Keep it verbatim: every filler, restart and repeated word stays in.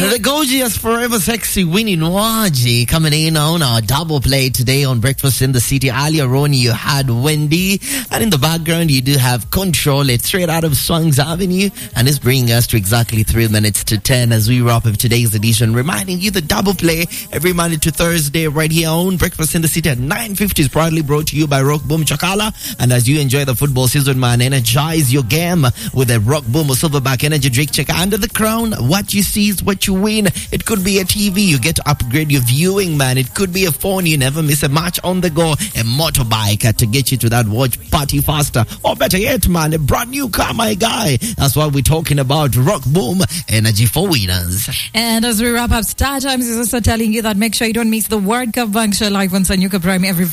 The gorgeous, forever sexy Winnie Nwaji coming in on our double play today on Breakfast in the City. Earlier on, you had Wendy, and in the background, you do have Control. It's straight out of Swangs Avenue, and it's bringing us to exactly three minutes to ten as we wrap up today's edition, reminding you the double play every Monday to Thursday right here on Breakfast in the City at nine fifty is proudly brought to you by Rock Boom Chakala. And as you enjoy the football season, man, energize your game with a Rock Boom or Silverback Energy Drink. Check under the crown. What you see is what you win. It could be a T V. You get to upgrade your viewing, man. It could be a phone. You never miss a match on the go. A motorbike uh, to get you to that watch party faster. Or better yet, man, a brand new car, my guy. That's what we're talking about. Rock Boom Energy for winners. And as we wrap up, Star Times is also telling you that make sure you don't miss the World Cup Bank Show live on Sanyuka Prime every